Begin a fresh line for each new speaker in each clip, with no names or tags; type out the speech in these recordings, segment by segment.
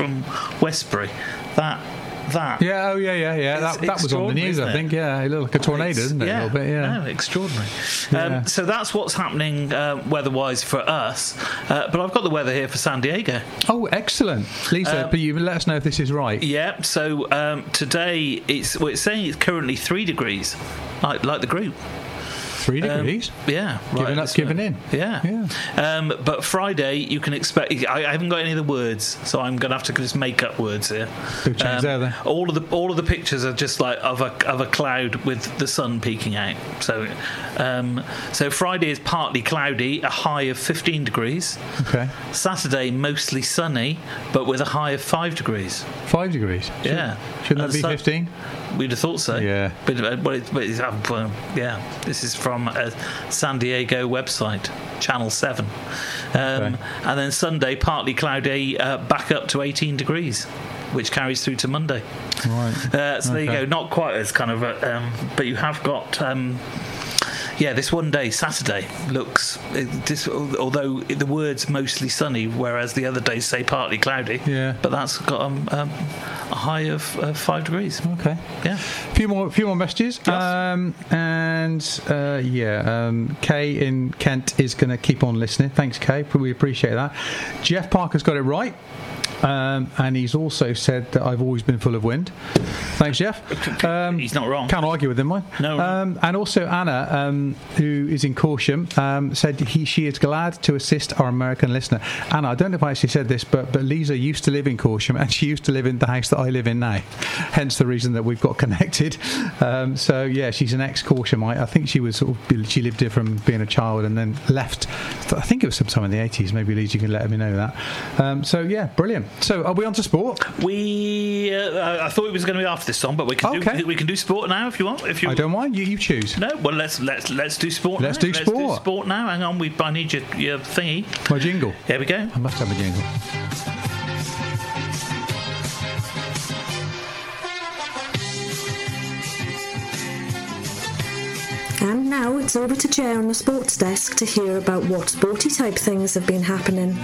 from Westbury. That.
Yeah, that was on the news, I think. Yeah, it looked like a tornado, didn't it?
Yeah,
a little bit, yeah.
No, extraordinary.
Yeah.
So that's what's happening weather-wise for us. But I've got the weather here for San Diego.
Oh, excellent, Lisa. But you let us know if this is right.
Yeah. So today it's saying it's currently 3 degrees, like the group.
3 degrees?
Yeah.
Giving in.
Yeah. But Friday, you can expect... I haven't got any of the words, so I'm going to have to just make up words here.
Big change there, then.
All of the pictures are just like of a cloud with the sun peeking out. So Friday is partly cloudy, a high of 15 degrees.
Okay.
Saturday, mostly sunny, but with a high of 5 degrees.
5 degrees?
Yeah.
Shouldn't that be 15?
We'd have thought so.
Yeah.
But this is from a San Diego website, Channel 7. And then Sunday, partly cloudy, back up to 18 degrees, which carries through to Monday.
Right.
So there you go. Not quite as kind of but you have got... this one day, Saturday, looks... although the word's mostly sunny, whereas the other days say partly cloudy.
Yeah.
But that's got a high of 5 degrees.
Okay.
Yeah.
A few more messages. Yes. Kay in Kent is going to keep on listening. Thanks, Kay. We appreciate that. Jeff Parker's got it right. And he's also said that I've always been full of wind. Thanks, Jeff.
He's not wrong.
Can't argue with him, mate.
No.
And also Anna, who is in Corsham, said she is glad to assist our American listener. Anna, I don't know if I actually said this, but Lisa used to live in Corsham, and she used to live in the house that I live in now. Hence the reason that we've got connected. She's an ex-Corshamite. I think she lived here from being a child and then left. I think it was sometime in the 80s. Maybe Lisa, you can let me know that. Brilliant. So, are we on to sport?
I thought it was going to be after this song, but we can do sport now if you want.
I don't mind. You choose.
No, well let's do sport.
Let's do
sport now. Hang on, I need your thingy.
My jingle.
Here we go.
I must have a jingle.
And now it's over to Jay on the sports desk to hear about what sporty type things have been happening.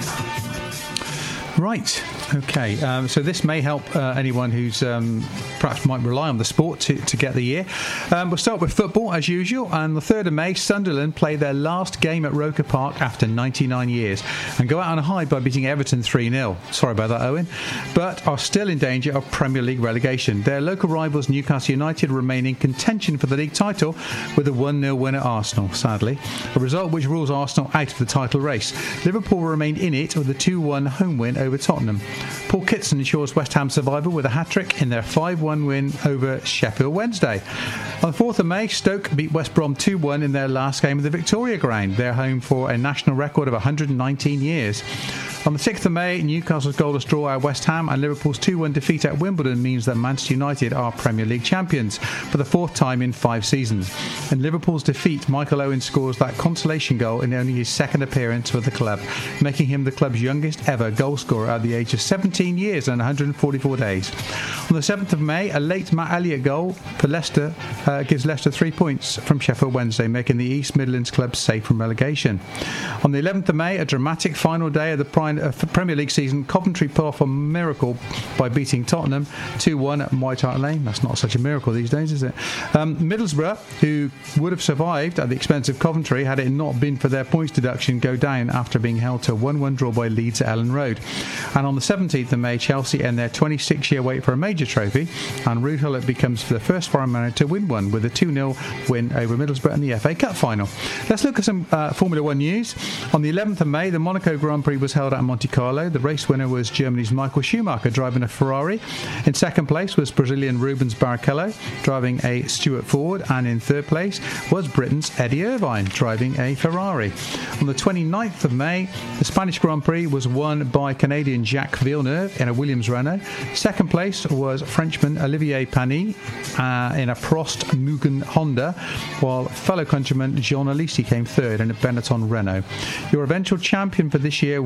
Right. Okay. So this may help anyone who's perhaps might rely on the sport to get the year. We'll start with football as usual. On the 3rd of May, Sunderland play their last game at Roker Park after 99 years and go out on a high by beating Everton 3-0. Sorry about that, Owen. But are still in danger of Premier League relegation. Their local rivals Newcastle United remain in contention for the league title with a 1-0 win at Arsenal, sadly. A result which rules Arsenal out of the title race. Liverpool remained in it with a 2-1 home win over Tottenham. Paul Kitson ensures West Ham survival with a hat-trick in their 5-1 win over Sheffield Wednesday. On the 4th of May, Stoke beat West Brom 2-1 in their last game of the Victoria Ground. They're home for a national record of 119 years. On the 6th of May, Newcastle's goalless draw at West Ham and Liverpool's 2-1 defeat at Wimbledon means that Manchester United are Premier League champions for the 4th time in 5 seasons. In Liverpool's defeat, Michael Owen scores that consolation goal in only his 2nd appearance for the club, making him the club's youngest ever goal scorer at the age of 17 years and 144 days. On the 7th of May, a late Matt Elliott goal for Leicester gives Leicester 3 points from Sheffield Wednesday, making the East Midlands club safe from relegation. On the 11th of May, a dramatic final day of the Premier League season, Coventry pull off a miracle by beating Tottenham 2-1 at White Hart Lane. That's not such a miracle these days, is it? Middlesbrough, who would have survived at the expense of Coventry had it not been for their points deduction, go down after being held to a 1-1 draw by Leeds at Ellen Road. And on the 17th of May, Chelsea end their 26-year wait for a major trophy, and Ruud Gullit becomes the first foreign manager to win one with a 2-0 win over Middlesbrough in the FA Cup final. Let's look at some Formula 1 news. On the 11th of May, the Monaco Grand Prix was held at Monte Carlo. The race winner was Germany's Michael Schumacher driving a Ferrari. In second place was Brazilian Rubens Barrichello driving a Stuart Ford, and in third place was Britain's Eddie Irvine driving a Ferrari. On the 29th of May, the Spanish Grand Prix was won by Canadian Jacques Villeneuve in a Williams Renault. Second place was Frenchman Olivier Panis in a Prost Mugen Honda, while fellow countryman Jean Alesi came third in a Benetton Renault. Your eventual champion for this year was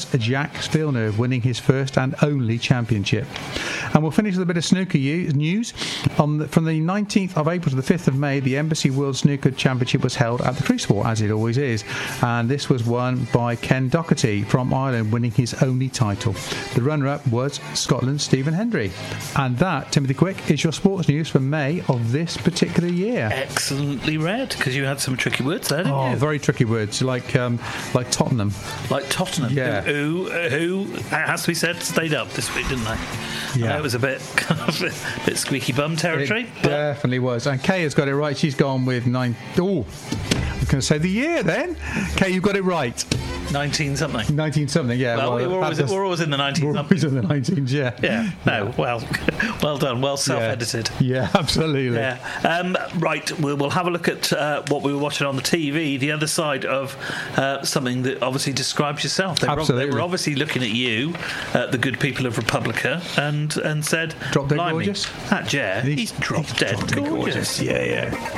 Jacques Villeneuve winning his first and only championship. And we'll finish with a bit of snooker news. From the 19th of April to the 5th of May, the Embassy World Snooker Championship was held at the Crucible, as it always is. And this was won by Ken Doherty from Ireland, winning his only title. The runner-up was Scotland's Stephen Hendry. And that, Timothy Quick, is your sports news for May of this particular year.
Excellently read, because you had some tricky words there, didn't you?
Very tricky words, like Tottenham.
Like Tottenham,
yeah.
who it has to be said, stayed up this week, didn't they?
Yeah.
It was a bit squeaky bum territory.
It definitely was. And Kay has got it right. She's gone with 9. Oh, I was going to say the year then. Kay, you've got it right.
19 something.
19 something, yeah.
Well, we're always in the 19
We're
something.
always in the 19s, yeah.
Yeah, no, well done, well self-edited.
Yeah, absolutely.
Yeah. Right, we'll have a look at what we were watching on the TV, the other side of something that obviously describes yourself. They were obviously looking at you, the good people of Republica, and said,
Drop dead gorgeous?
That Jer, he's drop dead gorgeous.
Yeah.